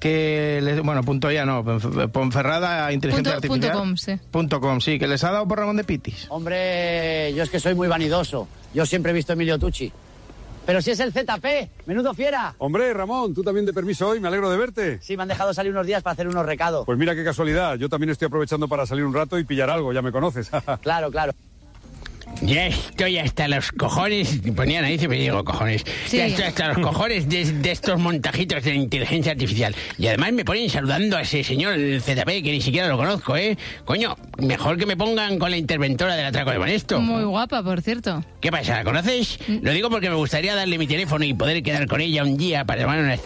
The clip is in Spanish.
bueno, punto ya no, Ponferrada Inteligencia Artificial. .com, sí. .com, sí, que les ha dado por Ramón de Pitis. Hombre, yo es que soy muy vanidoso. Yo siempre he visto a Emilio Tucci. Pero si es el ZP, menudo fiera. Hombre, Ramón, tú también de permiso hoy, me alegro de verte. Sí, me han dejado salir unos días para hacer unos recados. Pues mira qué casualidad, yo también estoy aprovechando para salir un rato y pillar algo, ya me conoces. Claro. Ya estoy hasta los cojones, ponían ahí, pero digo cojones, Sí. ya estoy hasta los cojones de estos montajitos de inteligencia artificial. Y además me ponen saludando a ese señor, el ZP, que ni siquiera lo conozco, ¿eh? Coño, mejor que me pongan con la interventora del atraco de Banesto. Muy guapa, por cierto. ¿Qué pasa? ¿La conoces? Lo digo porque me gustaría darle mi teléfono y poder quedar con ella un día para tomar una